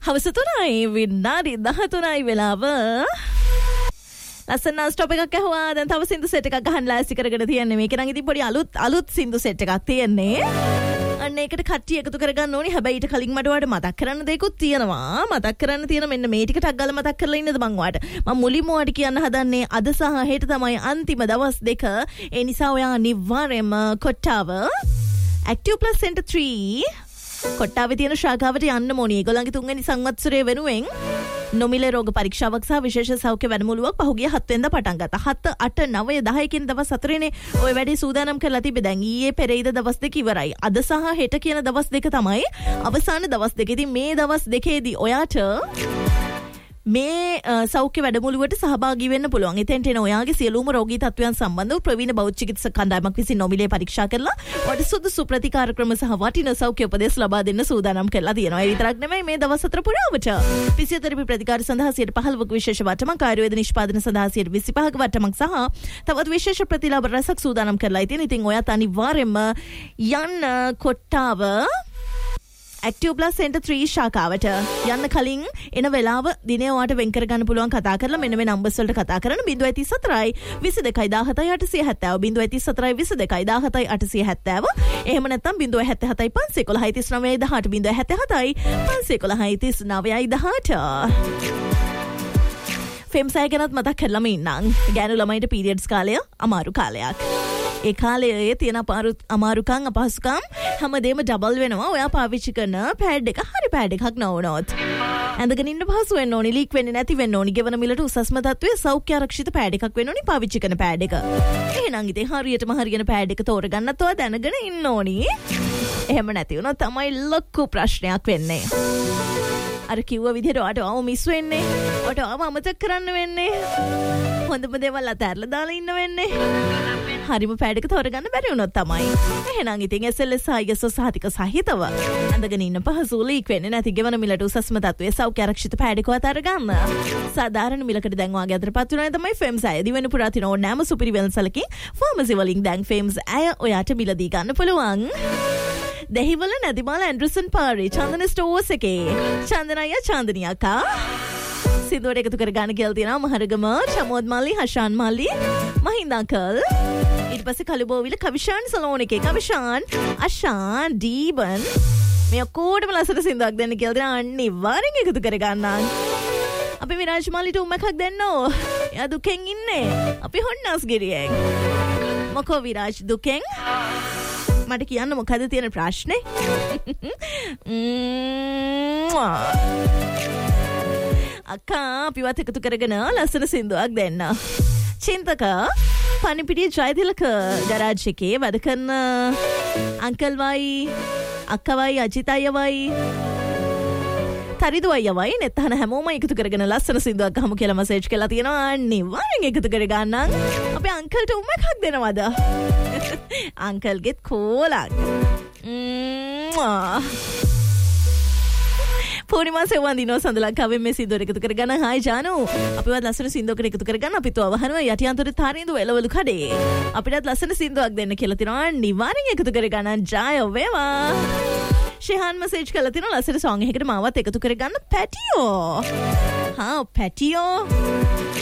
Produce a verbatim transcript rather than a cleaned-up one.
හවස තුනයි විනාඩි දහතුනයි වෙලාව. ලස්සන ස්ටොප් එකක් ඇහුවා. දැන් තව සින්දු සෙට් එකක් ගහන්න ලෑස්ති කරගෙන තියන්නේ. මේක නම් ඉතින් පොඩි අලුත් අලුත් සින්දු සෙට් එකක් තියෙන්නේ. අන්න ඒකට කට්ටිය එකතු කරගන්න ඕනි. හැබැයි ඊට කලින් මට ඔයාලට මතක් කරන්න දෙයක්ත් තියෙනවා. මතක් කරන්න තියෙන මෙන්න මේ ටික ටක් ගාලා මතක් කරලා ඉන්නද මං ඔයාලට. මම මුලින්ම ඔයාලට කියන්න හදන්නේ අද සහ හෙට තමයි අන්තිම දවස් දෙක. ඒ නිසා ඔයා අනිවාර්යයෙන්ම Kottawa Active Plus Center three කොට්ටාවේ තියෙන ශාඛාවට යන්න ඕනි. ඒගොල්ලන්ගේ තුන්වෙනි සංවත්සරය වෙනුවෙන් නොමිල රෝග පරීක්ෂාවක් සහ විශේෂ සෞඛ්‍ය වැඩමුළුවක් පහුගිය හත් වෙනිදා පටන් ගත්තා. හත අට නවය දහය කියන දවස් හතරේනේ ඔය වැඩේ සූදානම් කරලා තිබ්බේ. දැන් ඊයේ පෙරේද දවස් දෙක ඉවරයි. අද සහ හෙට කියන දවස් දෙක තමයි අවසාන දවස් දෙක. ඉතින් මේ දවස් දෙකේදී ඔයාට මේ සෞඛ්‍ය වැඩමුළුවට සහභාගී වෙන්න පුළුවන්. එතෙන්ට එන ඔයාගේ සියලුම රෝගී තත්ත්වයන් සම්බන්ධව ප්‍රවීණ බෞද්ධ චිකිත්සක කණ්ඩායමක් විසින් නොමිලේ පරීක්ෂා කරලා ඔයාට සුදුසු ප්‍රතිකාර ක්‍රම සහ වටිනා සෞඛ්‍ය උපදෙස් ලබා දෙන්න සූදානම් කරලා තියෙනවා. ඒ විතරක් නෙමෙයි මේ දවස් හතර පුරාවට ෆිසියෝതെරපි ප්‍රතිකාර සඳහා සියයට පහළොවක විශේෂ වටමක්, ආයුර්වේද නිෂ්පාදන සඳහා සියයට විසිපහක වටමක් සහ තවත් විශේෂ ප්‍රතිලාභ රසක් සූදානම් කරලා තියෙන. ඉතින් ඔයාත් අනිවාර්යයෙන්ම යන්න Kottawa Active Plus Center three ශාඛාවට යන්න කලින් එන වෙලාව දිනේ ඔයාට වෙන් කර ගන්න පුළුවන් කතා කරලා මෙන්න මේ නම්බර්ස් වලට කතා කරන zero three seven විසි දෙකයි දාහතයි අටසිය හැත්තෑව zero three seven විසි දෙකයි දාහතයි අටසිය හැත්තෑව. එහෙම නැත්නම් zero seven seven පන්සිය එකොළහයි තිස්නවයයි දහඅට zero seven seven පන්සිය එකොළහයි තිස්නවයයි දහඅට. ෆෙම්සය ගැනත් මතක් කරලම ඉන්නම්. ගෑනු ළමයිට පීරියඩ්ස් කාලය අමාරු කාලයක්. ඒ කාලයේ තියෙන අමාරු අමාරුකම් අපහසුකම් හැමදේම ඩබල් වෙනවා. ඔයා පාවිච්චි කරන පෑඩ් එක හරි පෑඩ් එකක් නොවුනොත්. ඇඳගෙන ඉන්න පහසු වෙන්න ඕනි, ලීක් වෙන්නේ නැති වෙන්න ඕනි. ගෙවන මිලට උසස්ම තත්ත්වයේ සෞඛ්‍ය ආරක්ෂිත පෑඩ් එකක් වෙන්න ඕනි පාවිච්චි කරන පෑඩ් එක. එහෙනම් ඉතින් හරියටම හරියන පෑඩ් එක තෝරගන්නත් ඔයා දැනගෙන ඉන්න ඕනි. එහෙම නැති වුණොත් තමයි ලොකු ප්‍රශ්නයක් වෙන්නේ. අර කිව්ව විදිහට ඔයාට ආව මිස් වෙන්නේ. ඔයාට ආව අමතක කරන්න වෙන්නේ. හොඳම දේවල් අතහැරලා දාලා ඉන්න වෙන්නේ. හරිම පෑඩ් එක තෝරගන්න බැරි වුණොත් තමයි. එහෙනම් ඉතින් S L S I S O සහතික සහිතව අඳගෙන ඉන්න පහසු, ලීක් වෙන්නේ නැති, ගෙවන මිලට උසස්ම තත්ත්වයේ සෞඛ්‍ය ආරක්ෂිත පෑඩ් එකක් අතහැරගන්න. සාධාරණ මිලකට දැන් වාගේ අදටපත් වෙනවා තමයි ෆෙම්ස් අය. දිවෙන පුරා තින ඕනෑම සුපිරි වෙළඳසලකින් ෆාමසි වලින් දැන් ෆෙම්ස් අය ඔයාට මිලදී ගන්න පුළුවන්. දෙහිවල නැදිමාල ඇන්ඩර්සන් පාරේ චන්දන ස්ටෝර්ස් එකේ චන්දනය චන්දනිය අක්කා සිදුවට එකතු කර ගන්න කියලා තියෙනවා. මහරගම චමෝද් මල්ලි, හෂාන් මල්ලි, මහින්ද අංකල්, ඊට පස්සේ කළුබෝවිල කවිෂාන් සලෝන් එකේ කවිෂාන්, අෂාන්, දීබන් මේ ඔක්කොටම ලස්සන සින්දුවක් දෙන්න කියලා තියෙනවා. අනිවාර්යෙන් එකතු කර ගන්න. අපි විරාජ් මල්ලිට උම් එකක් දෙන්නෝ. එයා දුකෙන් ඉන්නේ. අපි හොන්නස් ගිරියෙන්. මොකෝ විරාජ් දුකෙන්? මට කියන්න මොකද තියෙන ප්‍රශ්නේ? අක්කා අපිවත් එකතු කරගෙන ලස්සන සින්දුවක් දෙන්න. චින්තක පණිපිටිය ජයතිලක ගරාජ් එකේ වැඩ කරන අංකල් වයි, අක්කවයි, අජිත් අයියවයි, තරිදු අයියවයි නැත්නම් හැමෝම එකතු කරගෙන ලස්සන සින්දුවක් අහමු කියලා මැසේජ් කරලා තියෙනවා. අනිවාර්යෙන් එකතු කර ගන්න. අපි අංකල්ට උම් එකක් දෙනවද? අංකල්ගෙත් කෝලක්. පූර්ණිමා සෙවන් දිනෝ සඳලංකාවෙන් මේ සින්දුවට එකතු කරගන්න. හායි ජානු. අපිවත් ලස්සන සින්දුවකට එකතු කරගන්න. අපිත් අවහනවා යටිඅන්තරේ තාරින්දු එළවලු කඩේ. අපිටත් ලස්සන සින්දුවක් දෙන්න කියලා තිනවා. අනිවාර්යෙන් එකතු කරගන්න. ජය වේවා. ශිහාන් මැසේජ් කරලා තිනවා ලස්සන සෝං එකකට මාවත් එකතු කරගන්න. පැටියෝ. හා පැටියෝ.